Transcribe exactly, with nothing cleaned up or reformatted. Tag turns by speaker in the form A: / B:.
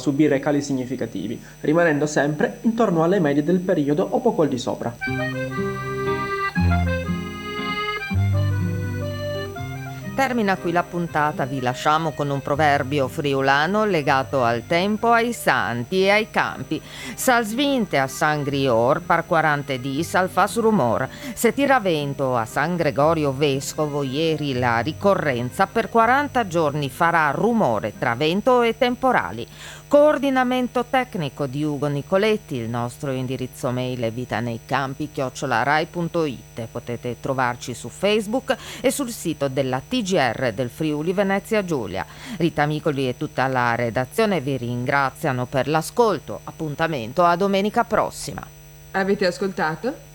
A: subire cali significativi, rimanendo sempre intorno alle medie del periodo o poco al di sopra.
B: Termina qui la puntata, vi lasciamo con un proverbio friulano legato al tempo, ai santi e ai campi. Sal svinte a San Grior par quarante dis al fas rumor. Se tira vento a San Gregorio Vescovo ieri la ricorrenza per quaranta giorni farà rumore tra vento e temporali. Coordinamento tecnico di Ugo Nicoletti, il nostro indirizzo mail è vitanei-campi chiocciola rai punto it. Potete trovarci su Facebook e sul sito della T G R del Friuli Venezia Giulia. Rita Micoli e tutta la redazione vi ringraziano per l'ascolto. Appuntamento a domenica prossima.
C: Avete ascoltato